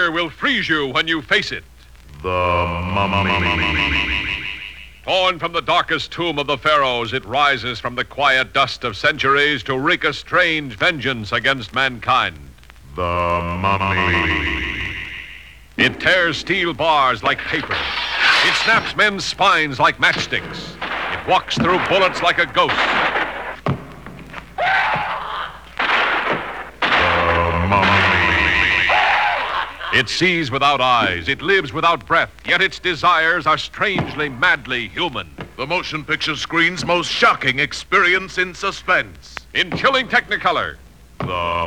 fear will freeze you when you face it. The Mummy. Torn from the darkest tomb of the pharaohs, it rises from the quiet dust of centuries to wreak a strange vengeance against mankind. The Mummy. It tears steel bars like paper. It snaps men's spines like matchsticks. It walks through bullets like a ghost. The Mummy. It sees without eyes. It lives without breath. Yet its desires are strangely, madly human. The motion picture screen's most shocking experience in suspense. In chilling Technicolor, The